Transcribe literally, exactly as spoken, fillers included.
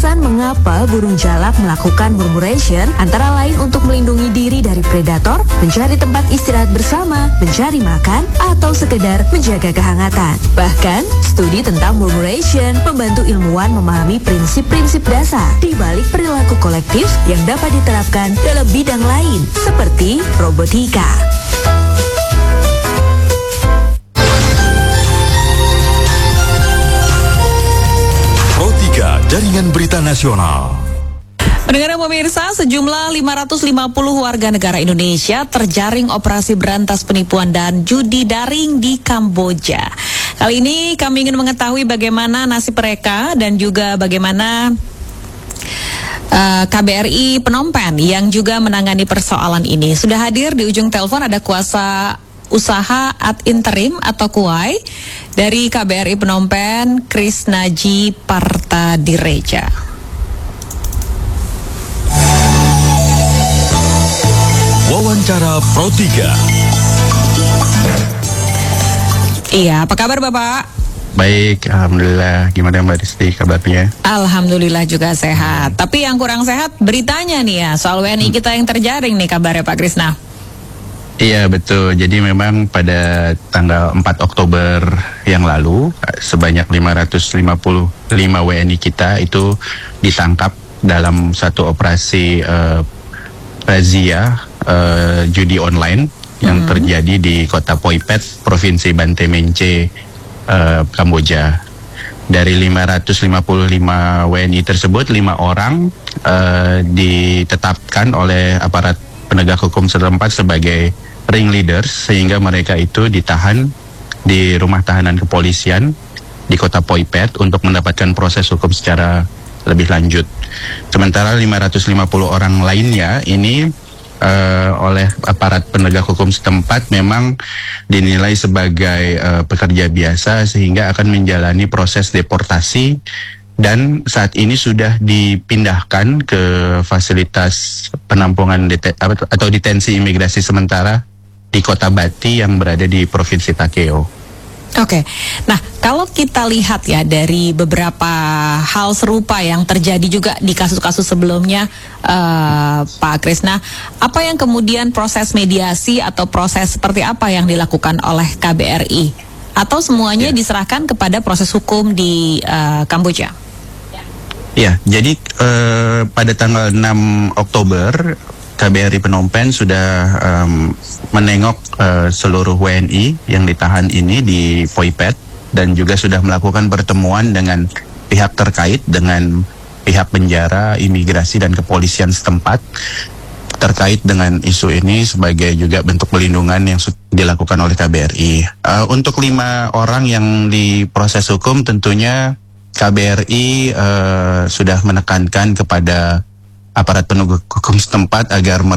Alasan mengapa burung jalak melakukan murmuration antara lain untuk melindungi diri dari predator, mencari tempat istirahat bersama, mencari makan, atau sekedar menjaga kehangatan. Bahkan, studi tentang murmuration membantu ilmuwan memahami prinsip-prinsip dasar di balik perilaku kolektif yang dapat diterapkan dalam bidang lain, seperti robotika. Jaringan Berita Nasional. Pendengar pemirsa, sejumlah lima ratus lima puluh warga negara Indonesia terjaring operasi berantas penipuan dan judi daring di Kamboja. Kali ini kami ingin mengetahui bagaimana nasib mereka dan juga bagaimana uh, K B R I Phnom Penh yang juga menangani persoalan ini. Sudah hadir di ujung telepon ada kuasa usaha ad interim atau kuai dari K B R I Phnom Penh, Krisnaji Partadireja. Wawancara Pro tiga. Iya, apa kabar Bapak? Baik, alhamdulillah. Gimana Mbak Risti kabarnya? Alhamdulillah juga sehat. Tapi yang kurang sehat beritanya nih ya, soal W N I kita yang terjaring nih kabarnya Pak Krisna. Iya betul, jadi memang pada tanggal empat Oktober yang lalu sebanyak lima ratus lima puluh lima W N I kita itu ditangkap dalam satu operasi uh, razia uh, judi online yang hmm. terjadi di kota Phoi Phet, Provinsi Banten Mengche, uh, Kamboja. Dari lima ratus lima puluh lima W N I tersebut, lima orang uh, ditetapkan oleh aparat penegak hukum setempat sebagai ringleaders, sehingga mereka itu ditahan di rumah tahanan kepolisian di kota Phoi Phet untuk mendapatkan proses hukum secara lebih lanjut. Sementara lima ratus lima puluh orang lainnya ini uh, oleh aparat penegak hukum setempat memang dinilai sebagai uh, pekerja biasa, sehingga akan menjalani proses deportasi dan saat ini sudah dipindahkan ke fasilitas penampungan dete- atau detensi imigrasi sementara di kota Bati yang berada di Provinsi Takeo. Oke, nah kalau kita lihat ya dari beberapa hal serupa yang terjadi juga di kasus-kasus sebelumnya, uh, Pak Krisna, apa yang kemudian proses mediasi atau proses seperti apa yang dilakukan oleh K B R I? Atau semuanya ya. diserahkan kepada proses hukum di uh, Kamboja? Ya, jadi uh, pada tanggal enam Oktober K B R I Phnom Penh sudah um, menengok uh, seluruh W N I yang ditahan ini di Phoi Phet dan juga sudah melakukan pertemuan dengan pihak terkait, dengan pihak penjara, imigrasi dan kepolisian setempat terkait dengan isu ini sebagai juga bentuk pelindungan yang dilakukan oleh K B R I. Uh, untuk lima orang yang diproses hukum tentunya K B R I uh, sudah menekankan kepada aparat penegak hukum setempat agar